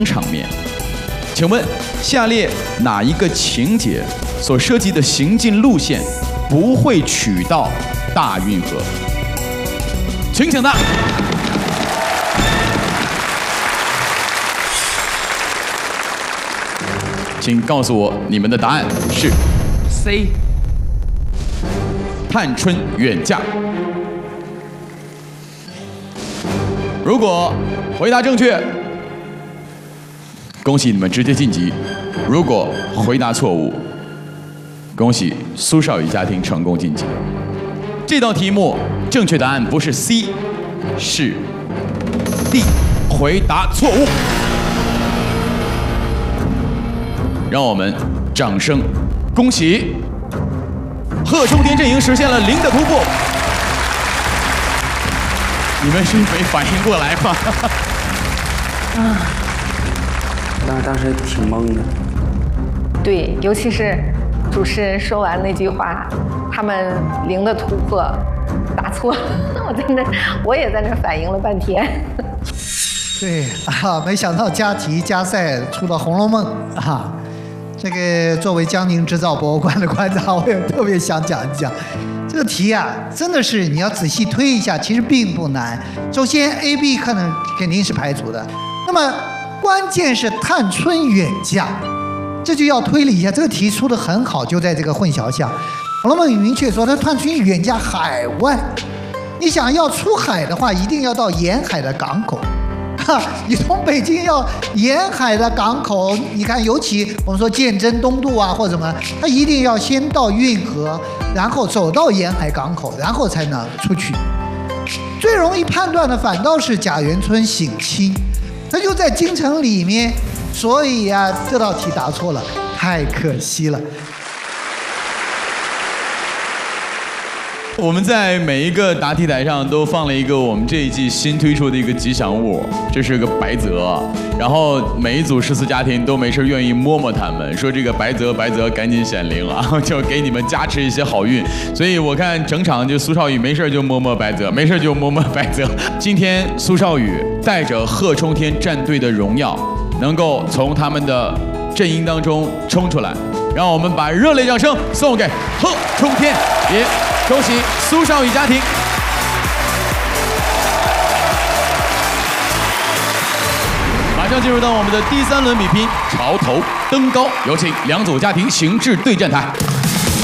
场面。请问，下列哪一个情节所涉及的行进路线不会取到大运河？请抢答。请告诉我你们的答案是 C。 探春远嫁。如果回答正确，恭喜你们直接晋级；如果回答错误，恭喜苏少宇家庭成功晋级。这道题目正确答案不是 C， 是 D， 回答错误。让我们掌声恭喜贺冲天阵营实现了0的突破。你们是没反应过来吗？ 当时挺懵的。 对，尤其是主持人说完那句话，他们0的突破答错了，我也在那反应了半天。 对啊，没想到加题加赛出了《红楼梦》啊。这个作为江宁织造博物馆的馆长，我也特别想讲一讲这个题啊，真的是你要仔细推一下，其实并不难。首先 A、B 肯定是排除的，那么关键是探春远嫁，这就要推理一下。这个题出得很好，就在这个混淆下，《红楼梦》明确说，他探春远嫁海外。你想要出海的话，一定要到沿海的港口。你从北京要沿海的港口，你看，尤其我们说鉴真、东渡啊，或者什么，它一定要先到运河，然后走到沿海港口，然后才能出去。最容易判断的反倒是贾元春省亲，他就在京城里面，所以啊，这道题答错了，太可惜了。 我们在每一个答题台上都放了一个我们这一季新推出的一个吉祥物，这是个白泽。然后每一组14家庭都没事愿意摸摸他们，说这个白泽赶紧显灵啊，就给你们加持一些好运。所以我看整场就苏少宇没事就摸摸白泽，没事就摸摸白泽。今天苏少宇带着贺冲天战队的荣耀，能够从他们的阵营当中冲出来，让我们把热烈掌声送给贺冲天，也恭喜苏少宇家庭。马上进入到我们的第3轮比拼，潮头登高，有请2组家庭行至对战台。